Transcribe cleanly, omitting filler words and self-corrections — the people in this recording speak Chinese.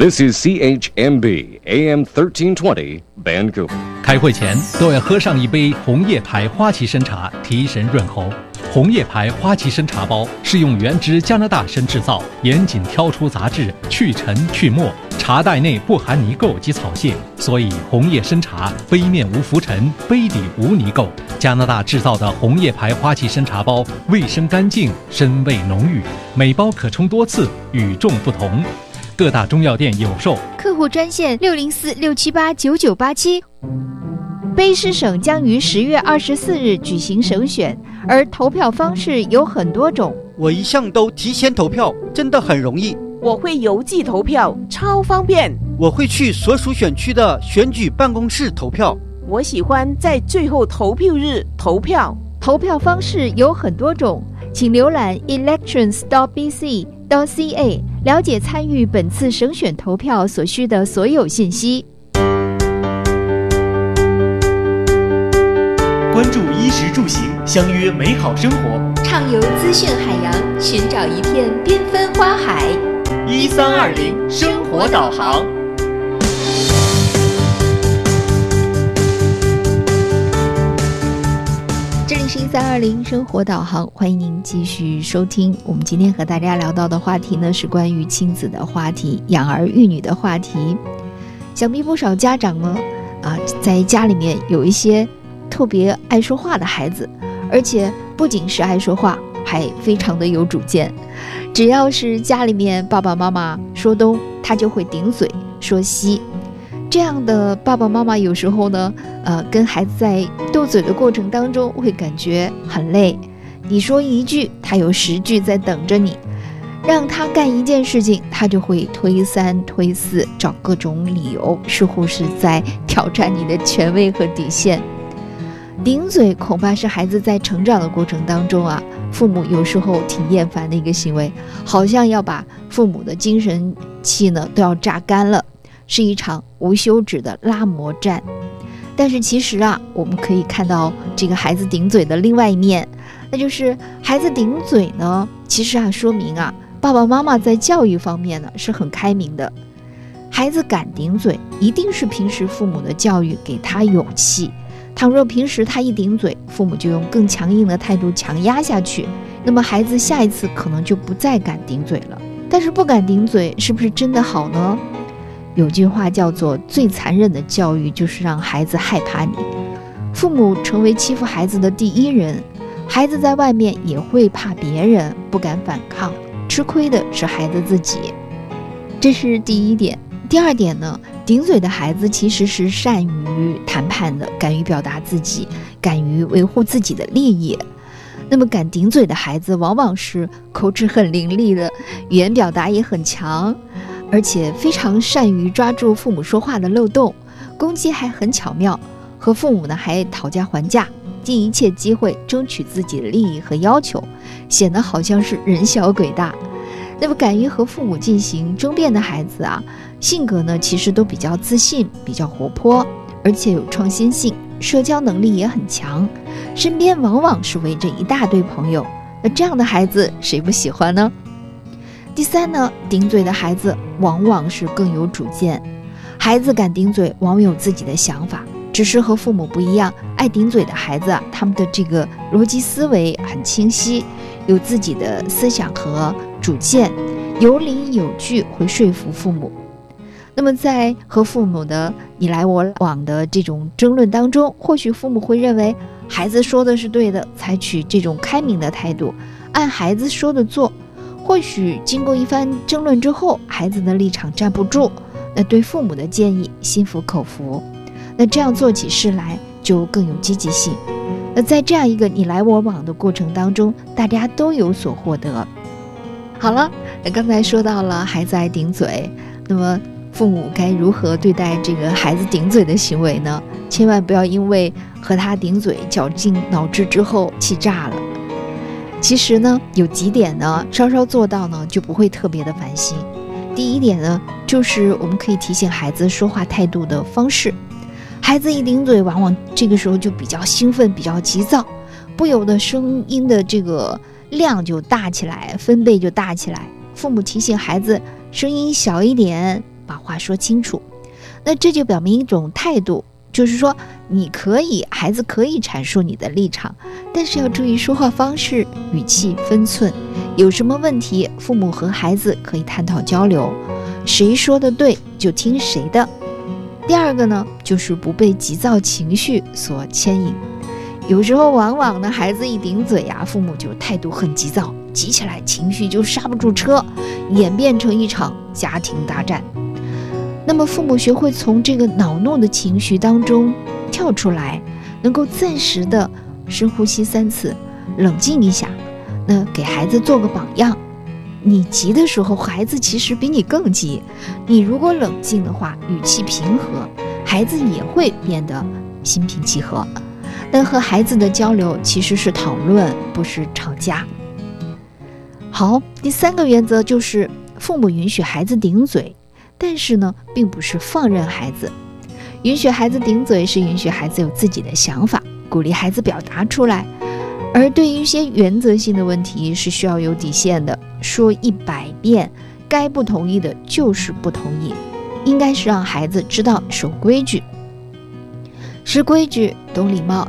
This is CHMB AM 1320 Vancouver。 开会前都要喝上一杯红叶牌花旗参茶，提神润喉。红叶牌花旗参茶包是用原汁加拿大参制造，严谨挑出杂质，去尘去沫，茶袋内不含泥垢及草屑，所以红叶参茶杯面无浮尘，杯底无泥垢。加拿大制造的红叶牌花旗参茶包卫生干净，参味浓郁，每包可冲多次，与众不同。各大中药店有售， 客户专线604-678-9987。卑诗省将于10月24日举行省选，而投票方式有很多种。 我一向都提前投票，真的很容易。 我会邮寄投票，超方便。 我会去所属选区的选举办公室投票。 我喜欢在最后投票日投票。 投票方式有很多种，请浏览 elections.bc.ca 了解参与本次省选投票所需的所有信息。 关注衣食住行，相约美好生活， 畅游资讯海洋，寻找一片缤纷花海。 1320生活导航。 这里是1320生活导航，欢迎您继续收听。我们今天和大家聊到的话题呢，是关于亲子的话题，养儿育女的话题。想必不少家长呢，在家里面有一些特别爱说话的孩子，而且不仅是爱说话，还非常的有主见。只要是家里面爸爸妈妈说东，他就会顶嘴说西。这样的爸爸妈妈有时候呢，跟孩子在斗嘴的过程当中会感觉很累。你说一句，他有10句在等着你。让他干一件事情，他就会推3推4，找各种理由，似乎是在挑战你的权威和底线。顶嘴恐怕是孩子在成长的过程当中父母有时候挺厌烦的一个行为，好像要把父母的精神气呢都要榨干了，是一场无休止的拉磨战。但是其实我们可以看到这个孩子顶嘴的另外一面，那就是孩子顶嘴呢，其实说明爸爸妈妈在教育方面呢是很开明的。孩子敢顶嘴，一定是平时父母的教育给他勇气。倘若平时他一顶嘴，父母就用更强硬的态度强压下去，那么孩子下一次可能就不再敢顶嘴了。但是不敢顶嘴是不是真的好呢？有句话叫做最残忍的教育就是让孩子害怕你。父母成为欺负孩子的第一人，孩子在外面也会怕别人，不敢反抗，吃亏的是孩子自己。这是第一点。第二点呢，顶嘴的孩子其实是善于谈判的，敢于表达自己，敢于维护自己的利益。那么敢顶嘴的孩子往往是口齿很伶俐的，语言表达也很强，而且非常善于抓住父母说话的漏洞，攻击还很巧妙，和父母呢还讨价还价，尽一切机会争取自己的利益和要求，显得好像是人小鬼大。那么敢于和父母进行争辩的孩子性格呢其实都比较自信，比较活泼，而且有创新性，社交能力也很强，身边往往是围着一大堆朋友。那这样的孩子谁不喜欢呢？第三呢，顶嘴的孩子往往是更有主见。孩子敢顶嘴往往有自己的想法，只是和父母不一样，爱顶嘴的孩子他们的这个逻辑思维很清晰，有自己的思想和主见，有理有据，会说服父母。那么在和父母的你来我往的这种争论当中，或许父母会认为孩子说的是对的，采取这种开明的态度，按孩子说的做。或许经过一番争论之后，孩子的立场站不住，那对父母的建议心服口服，那这样做起事来就更有积极性。那在这样一个你来我往的过程当中，大家都有所获得。好了，那刚才说到了孩子爱顶嘴，那么父母该如何对待这个孩子顶嘴的行为呢？千万不要因为和他顶嘴绞尽脑汁之后气炸了。其实呢，有几点呢，稍稍做到呢，就不会特别的烦心。第一点呢，就是我们可以提醒孩子说话态度的方式。孩子一顶嘴，往往这个时候就比较兴奋，比较急躁，不由得声音的这个量就大起来，分贝就大起来。父母提醒孩子声音小一点， 把话说清楚。那这就表明一种态度，就是说孩子可以阐述你的立场，但是要注意说话方式、语气、分寸。有什么问题，父母和孩子可以探讨交流，谁说的对就听谁的。第二个呢，就是不被急躁情绪所牵引。有时候往往呢，孩子一顶嘴父母就态度很急躁，急起来情绪就刹不住车，演变成一场家庭大战。那么父母学会从这个恼怒的情绪当中跳出来，能够暂时的深呼吸3次，冷静一下，那给孩子做个榜样。你急的时候，孩子其实比你更急，你如果冷静的话，语气平和，孩子也会变得心平气和。那和孩子的交流其实是讨论，不是吵架。好，第3个原则就是父母允许孩子顶嘴，但是呢，并不是放任孩子。允许孩子顶嘴是允许孩子有自己的想法，鼓励孩子表达出来。而对于一些原则性的问题是需要有底线的，说100遍，该不同意的就是不同意，应该是让孩子知道守规矩。识规矩、懂礼貌，